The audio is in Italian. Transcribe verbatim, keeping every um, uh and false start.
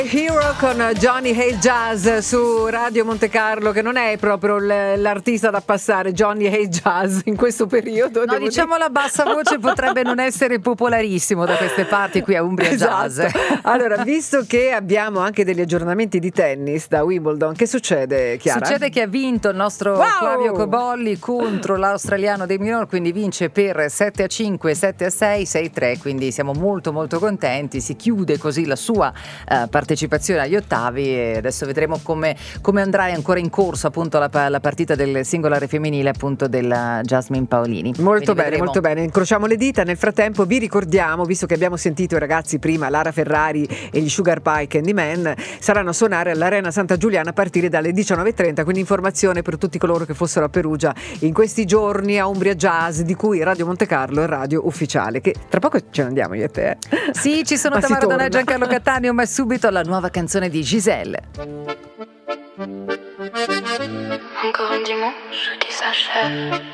Hero con Johnny Hail Jazz su Radio Monte Carlo, che non è proprio l'artista da passare, Johnny Hail Jazz in questo periodo. No, diciamo dire. La bassa voce potrebbe non essere popolarissimo da queste parti qui a Umbria Esatto. Jazz. Allora, visto che abbiamo anche degli aggiornamenti di tennis da Wimbledon, che succede, Chiara? Succede che ha vinto il nostro wow! Flavio Cobolli contro l'australiano De Minaur, quindi vince per sette a cinque, sette a sei, sei a tre, quindi siamo molto molto contenti. Si chiude così la sua uh, partecipazione agli ottavi e adesso vedremo come, come andrà ancora in corso appunto la, la partita del singolare femminile appunto della Jasmine Paolini. Molto quindi bene, vedremo. molto bene, incrociamo le dita. Nel frattempo vi ricordiamo, visto che abbiamo sentito i ragazzi prima, Lara Ferrari e gli Sugar Pie Candyman saranno a suonare all'Arena Santa Giuliana a partire dalle diciannove e trenta, quindi informazione per tutti coloro che fossero a Perugia in questi giorni a Umbria Jazz, di cui Radio Monte Carlo è radio ufficiale, che tra poco ce ne andiamo io e te. Sì, ci sono Ma Tamara si Donà e torna. Giancarlo Cattaneo, ma subito la nuova canzone di Giselle. Encore un dimanche qui s'achève.